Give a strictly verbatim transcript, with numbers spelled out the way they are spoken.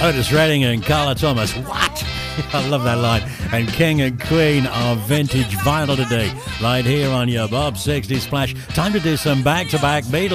Otis Redding and Carla Thomas. What? I love that line. And King and Queen of vintage vinyl today, right here on your Bob sixty Splash. Time to do some back-to-back Beatles.